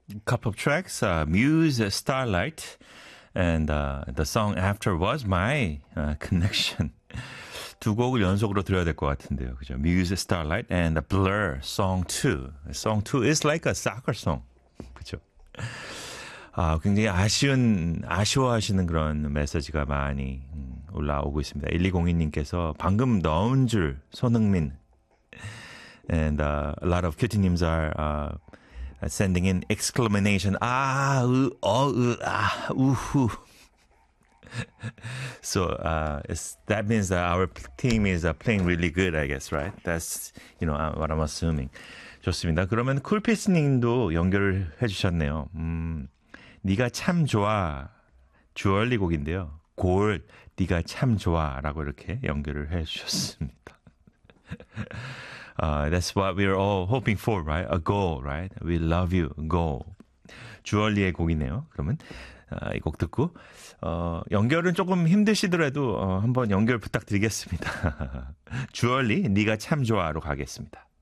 couple of tracks, Muse, Starlight, and the song After was my connection. 두 곡을 연속으로 들어야 될 것 같은데요. 그죠? Muse, Starlight, and Blur, Song 2. Song 2 is like a soccer song. 그죠? 굉장히 아쉬워하시는 그런 메시지가 많이 올라오고 있습니다. 1202님께서 방금 넣은 줄, 손흥민. And a lot of cutie-nims are sending in exclamation, uhu. So that means that our team is playing really good, I guess, right? That's, what I'm assuming. 좋습니다. 그러면 쿨피스님도 연결을 해주셨네요. 네가 참 좋아. 주얼리 곡인데요. 골, 네가 참 좋아라고 이렇게 연결을 해주셨습니다. That's what we're all hoping for, right? A goal, right? We love you, goal. 주얼리의 곡이네요. 그러면 이 곡 듣고 연결은 조금 힘드시더라도 한번 연결 부탁드리겠습니다. 주얼리, 네가 참 좋아로 가겠습니다.